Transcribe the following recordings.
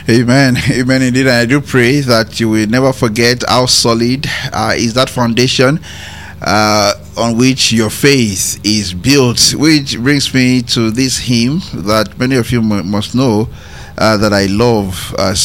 Amen. Amen indeed. And I do pray that you will never forget how solid is that foundation on which your faith is built. Which brings me to this hymn that many of you must know, that I love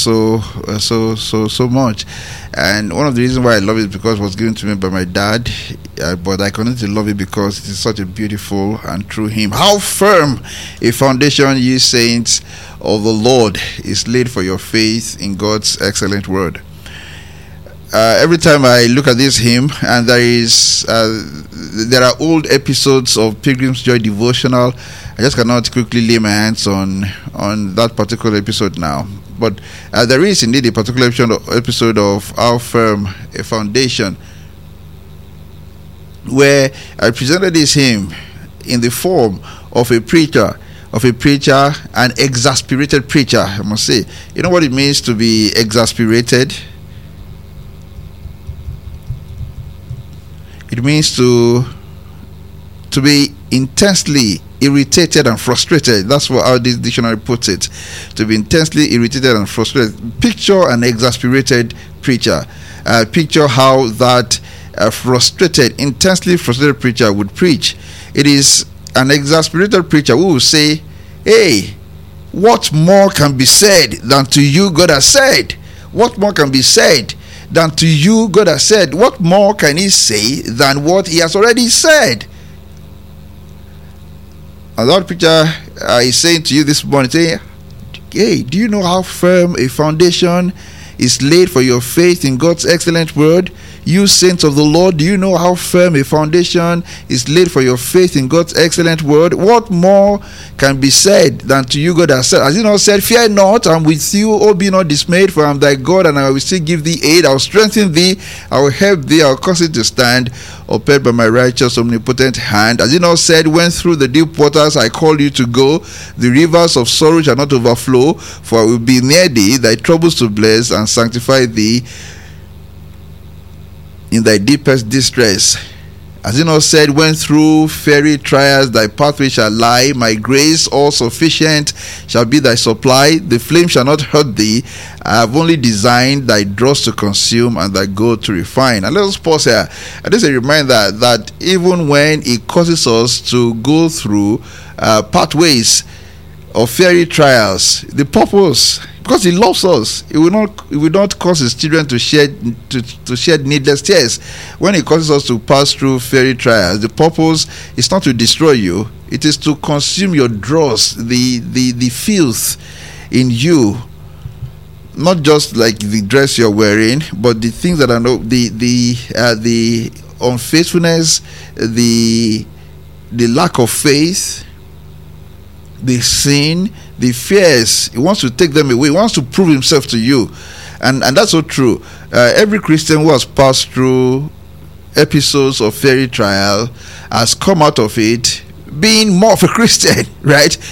so much. And one of the reasons why I love it is because it was given to me by my dad, but I continue to love it because it is such a beautiful and true hymn. How firm a foundation, ye saints of the Lord, is laid for your faith in God's excellent word. Every time I look at this hymn, and there are old episodes of Pilgrim's Joy devotional, I just cannot quickly lay my hands on that particular episode now. But there is indeed a particular episode of How Firm a Foundation, where I presented this hymn in the form of a preacher, an exasperated preacher, I must say. You know what it means to be exasperated? It means to be intensely irritated and frustrated. That's how this dictionary puts it. To be intensely irritated and frustrated. Picture an exasperated preacher. Picture how that intensely frustrated preacher would preach. It is an exasperated preacher who will say, "Hey, what more can be said than to you God has said? What more can be said than to you God has said? What more can he say than what he has already said?" And that preacher is saying to you this morning, say, "Hey, do you know how firm a foundation is laid for your faith in God's excellent word? You saints of the Lord, do you know how firm a foundation is laid for your faith in God's excellent word? What more can be said than to you God has said? Has he not said, fear not, I'm with you, oh be not dismayed, for I am thy God, and I will still give thee aid. I will strengthen thee, I will help thee, I will cause thee to stand, upheld by my righteous omnipotent hand. Has he not said, when through the deep waters I call you to go, the rivers of sorrow shall not overflow, for I will be near thee, thy troubles to bless, and sanctify thee in thy deepest distress. Has he not said, when through fiery trials thy pathway shall lie, my grace all sufficient shall be thy supply, the flame shall not hurt thee, I have only designed thy dross to consume and thy gold to refine. And let us pause here. And this is a reminder that even when it causes us to go through pathways of fiery trials, the purpose, because he loves us, he will not cause his children to shed needless tears. When he causes us to pass through fiery trials, the purpose is not to destroy you, it is to consume your dross, the filth in you, not just like the dress you're wearing, but the things that are the unfaithfulness, the lack of faith, the sin, the fears. He wants to take them away. He wants to prove himself to you, and that's so true. Every Christian who has passed through episodes of fiery trial has come out of it being more of a Christian, right?